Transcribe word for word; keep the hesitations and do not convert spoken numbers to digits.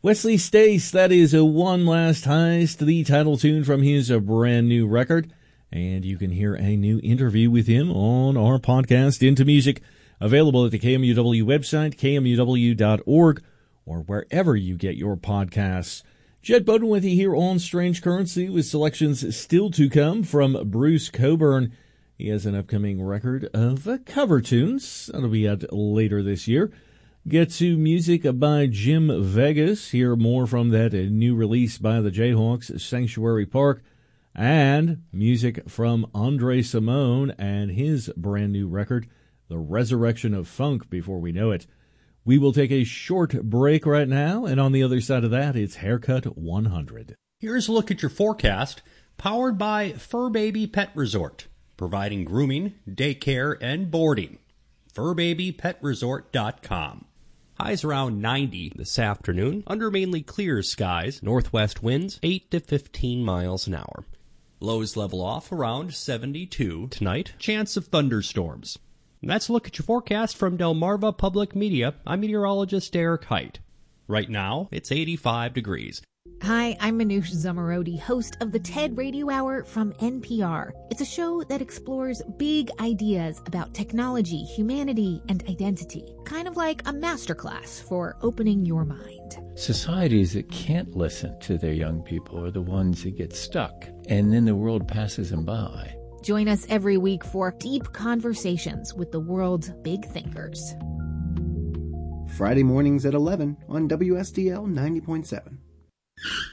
Wesley Stace, that is a One Last Heist, the title tune from his uh, brand new record. And you can hear a new interview with him on our podcast, Into Music, available at the K M U W website, K M U W dot org, or wherever you get your podcasts. Jed Bowden with you here on Strange Currency with selections still to come from Bruce Cockburn. He has an upcoming record of uh, cover tunes. That'll be out later this year. Get to music by Jim Vegas. Hear more from that uh, new release by the Jayhawks, Sanctuary Park. And music from Andre Simone and his brand new record, The Resurrection of Funk, before we know it. We will take a short break right now, and on the other side of that, it's Haircut one hundred. Here's a look at your forecast, powered by Fur Baby Pet Resort, providing grooming, daycare, and boarding. fur baby pet resort dot com. Highs around ninety this afternoon, under mainly clear skies, northwest winds eight to fifteen miles an hour. Lows level off around seventy-two tonight, chance of thunderstorms. And that's a look at your forecast from Delmarva Public Media. I'm meteorologist Derek Height. Right now, it's eighty-five degrees. Hi, I'm Manoush Zomorodi, host of the TED Radio Hour from N P R. It's a show that explores big ideas about technology, humanity, and identity. Kind of like a masterclass for opening your mind. Societies that can't listen to their young people are the ones that get stuck, and then the world passes them by. Join us every week for deep conversations with the world's big thinkers. Friday mornings at eleven on W S D L ninety point seven.